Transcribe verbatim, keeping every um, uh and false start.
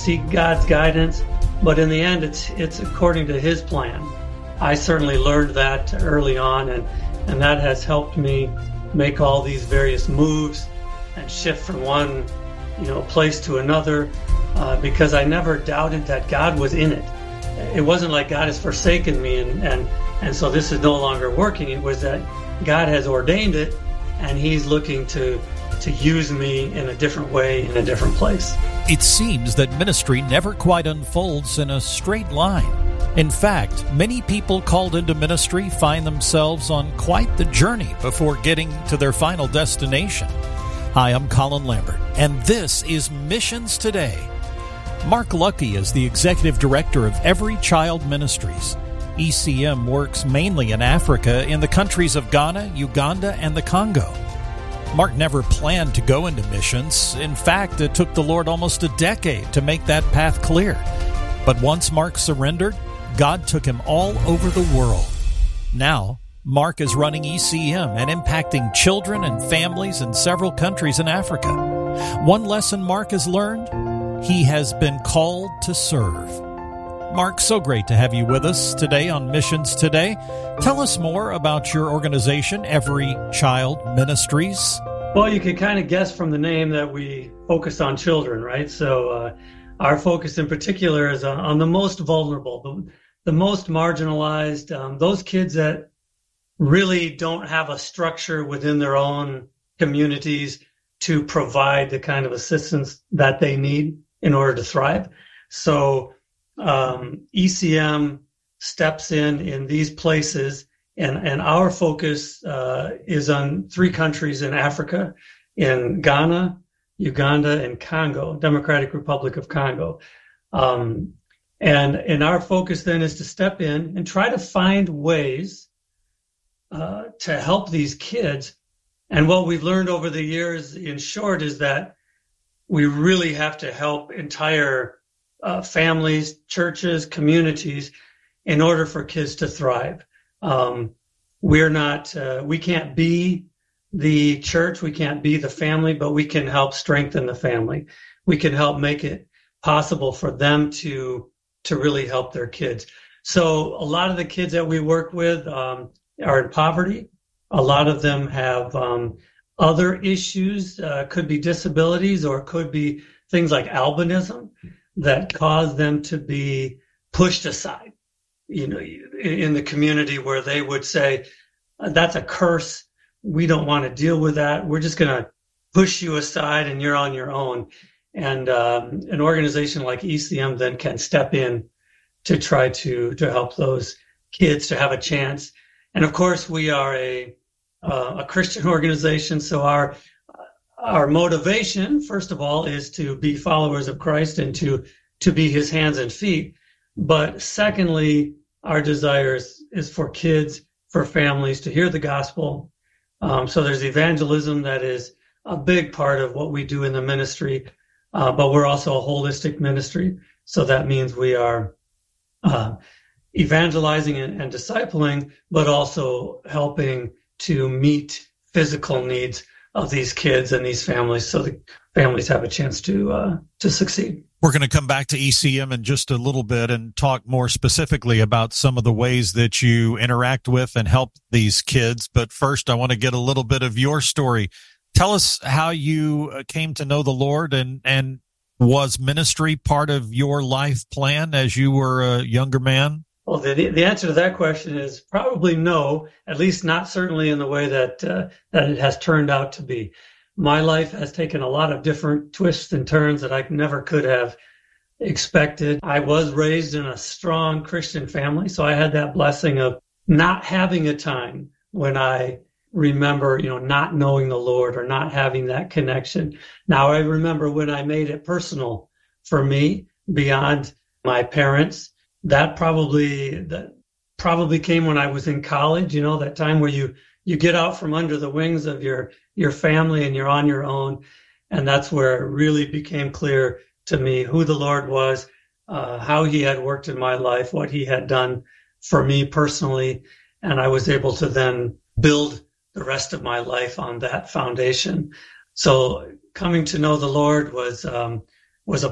seek God's guidance, but in the end, it's it's according to His plan. I certainly learned that early on, and, and that has helped me make all these various moves and shift from one, you know, place to another, uh, because I never doubted that God was in it. It wasn't like God has forsaken me and, and, and so this is no longer working. It was that God has ordained it, and He's looking to to use me in a different way, in a different place. It seems that ministry never quite unfolds in a straight line. In fact, many people called into ministry find themselves on quite the journey before getting to their final destination. Hi, I'm Colin Lambert, and this is Missions Today. Mark Lucky is the executive director of Every Child Ministries. E C M works mainly in Africa in the countries of Ghana, Uganda, and the Congo. Mark never planned to go into missions. In fact, it took the Lord almost a decade to make that path clear. But once Mark surrendered, God took him all over the world. Now, Mark is running E C M and impacting children and families in several countries in Africa. One lesson Mark has learned: he has been called to serve. Mark, so great to have you with us today on Missions Today. Tell us more about your organization, Every Child Ministries. Well, you can kind of guess from the name that we focus on children, right? So uh, our focus in particular is on, on the most vulnerable, the, the most marginalized, um, those kids that really don't have a structure within their own communities to provide the kind of assistance that they need in order to thrive. So um, E C M steps in in these places, and, and our focus uh, is on three countries in Africa, in Ghana, Uganda, and Congo, Democratic Republic of Congo. Um, and, and our focus then is to step in and try to find ways uh, to help these kids. And what we've learned over the years, in short, is that we really have to help entire uh, families, churches, communities in order for kids to thrive. Um, we're not, uh, we can't be the church, we can't be the family, but we can help strengthen the family. We can help make it possible for them to, to really help their kids. So a lot of the kids that we work with um, are in poverty. A lot of them have um, other issues, uh, could be disabilities, or could be things like albinism that cause them to be pushed aside, you know, in the community, where they would say, that's a curse. We don't want to deal with that. We're just going to push you aside and you're on your own. And um, an organization like E C M then can step in to try to, to help those kids to have a chance. And of course, we are a, uh, a Christian organization. So our, our motivation, first of all, is to be followers of Christ and to, to be His hands and feet. But secondly, our desire is, is for kids, for families to hear the gospel. Um, so there's evangelism that is a big part of what we do in the ministry, uh, but we're also a holistic ministry. So that means we are uh, evangelizing and, and discipling, but also helping to meet physical needs of these kids and these families, so the families have a chance to uh, to succeed. We're going to come back to E C M in just a little bit and talk more specifically about some of the ways that you interact with and help these kids. But first, I want to get a little bit of your story. Tell us how you came to know the Lord, and, and was ministry part of your life plan as you were a younger man? Well, the, the answer to that question is probably no, at least not certainly in the way that uh, that it has turned out to be. My life has taken a lot of different twists and turns that I never could have expected. I was raised in a strong Christian family, so I had that blessing of not having a time when I remember, you know, not knowing the Lord or not having that connection. Now, I remember when I made it personal for me beyond my parents. That probably that probably came when I was in college, you know, that time where you you get out from under the wings of your your family and you're on your own. And that's where it really became clear to me who the Lord was, uh, how He had worked in my life, what He had done for me personally. And I was able to then build the rest of my life on that foundation. So coming to know the Lord was um, was a